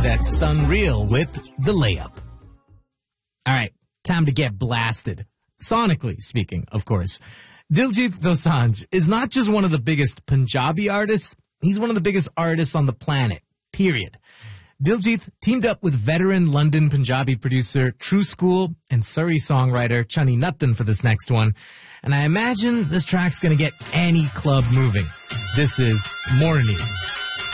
That's Unreal with The Layup. All right, time to get blasted. Sonically speaking, of course. Diljit Dosanjh is not just one of the biggest Punjabi artists, he's one of the biggest artists on the planet, period. Diljit teamed up with veteran London Punjabi producer True School and Surrey songwriter Chani Nutton for this next one. And I imagine this track's gonna get any club moving. This is Morni.